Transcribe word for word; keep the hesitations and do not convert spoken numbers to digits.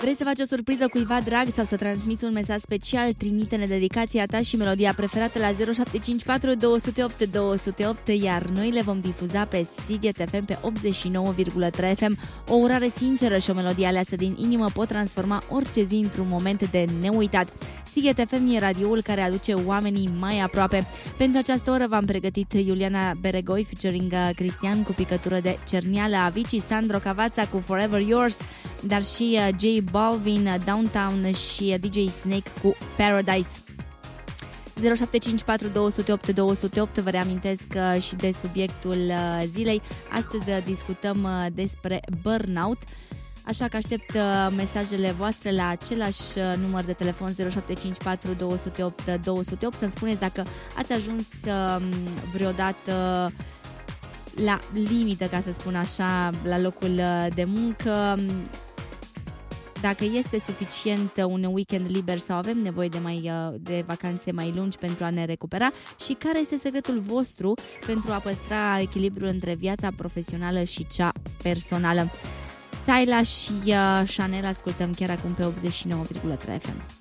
Vrei să faci o surpriză cuiva drag sau să transmiți un mesaj special? Trimite-ne dedicația ta și melodia preferată la zero șapte cinci patru două zero opt două zero opt, iar noi le vom difuza pe Sighet F M pe optzeci și nouă virgulă trei F M. O urare sinceră și o melodie aleasă din inimă pot transforma orice zi într-un moment de neuitat. Sighet F M e radioul care aduce oamenii mai aproape. Pentru această oră v-am pregătit Iuliana Beregoi featuring Cristian cu picătură de cernială, Avicii, Sandro Cavazza cu Forever Yours, dar și J Balvin, Downtown și D J Snake cu Paradise. zero șapte cinci patru două zero opt două zero opt, vă reamintesc și de subiectul zilei. Astăzi discutăm despre burnout. Așa că aștept mesajele voastre la același număr de telefon zero șapte cinci patru două zero opt două zero opt să-mi spuneți dacă ați ajuns vreodată la limită, ca să spun așa, la locul de muncă, dacă este suficient un weekend liber sau avem nevoie de, mai, de vacanțe mai lungi pentru a ne recupera și care este secretul vostru pentru a păstra echilibrul între viața profesională și cea personală. Tyla și uh, Chanel ascultăm chiar acum pe optzeci și nouă virgulă trei F M.